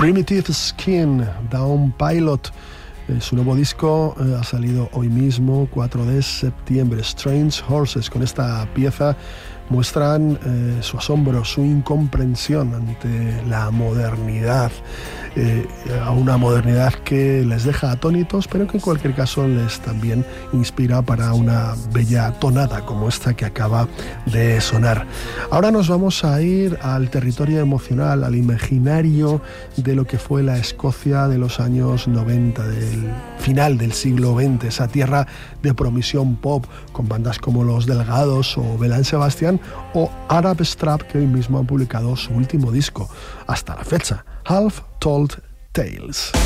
Primitive Skin, Down Pilot. Su nuevo disco ha salido hoy mismo, 4 de septiembre. Strange Horses. Con esta pieza muestran su asombro, su incomprensión ante la modernidad, a una modernidad que les deja atónitos, pero que en cualquier caso les también inspira para una bella tonada como esta que acaba de sonar. Ahora nos vamos a ir al territorio emocional, al imaginario de lo que fue la Escocia de los años 90, del final del siglo XX, esa tierra de promisión pop, con bandas como Los Delgados o Belén Sebastián o Arab Strap, que hoy mismo han publicado su último disco hasta la fecha, Half Told Tales.